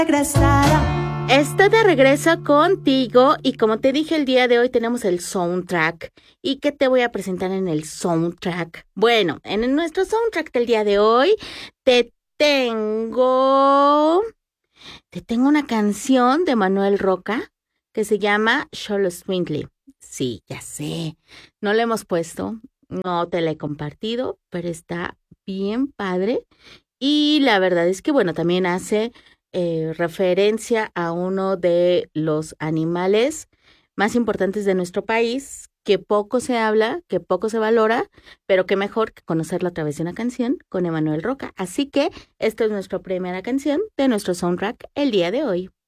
regresará. Estoy de regreso contigo y como te dije el día de hoy tenemos el soundtrack. ¿Y qué te voy a presentar en el soundtrack? Bueno, en nuestro soundtrack del día de hoy te tengo, te tengo una canción de Manuel Roca que se llama Xolo Swingley. Sí, ya sé, no la hemos puesto, no te la he compartido, pero está bien padre. Y la verdad es que, bueno, también hace referencia a uno de los animales más importantes de nuestro país, que poco se habla, que poco se valora, pero que mejor que conocerlo a través de una canción con Emanuel Roca. Así que esta es nuestra primera canción de nuestro soundtrack el día de hoy.